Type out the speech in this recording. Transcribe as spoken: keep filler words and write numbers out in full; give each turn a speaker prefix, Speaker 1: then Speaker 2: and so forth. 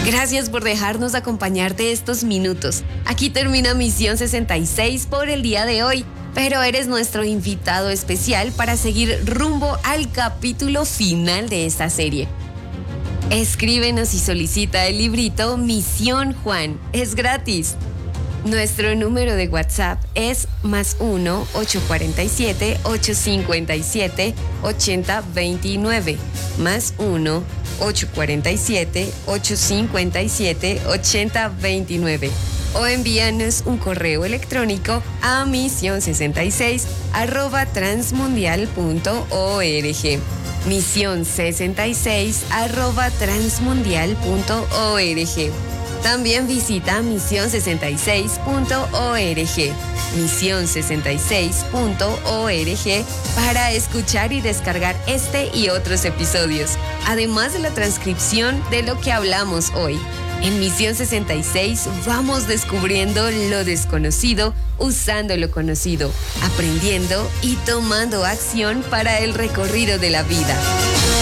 Speaker 1: Gracias por dejarnos acompañarte estos minutos. Aquí termina Misión sesenta y seis por el día de hoy, pero eres nuestro invitado especial para seguir rumbo al capítulo final de esta serie. Escríbenos y solicita el librito Misión Juan. Es gratis. Nuestro número de WhatsApp es más uno ocho cuatro siete ocho cinco siete ocho cero dos nueve. Más uno ocho cuatro siete ocho cinco siete ocho cero dos nueve. O envíanos un correo electrónico a misión sesenta y seis arroba transmundial punto org. misión sesenta y seis arroba transmundial punto org. También visita misión sesenta y seis punto org, misión sesenta y seis punto org para escuchar y descargar este y otros episodios, además de la transcripción de lo que hablamos hoy. En Misión sesenta y seis vamos descubriendo lo desconocido, usando lo conocido, aprendiendo y tomando acción para el recorrido de la vida.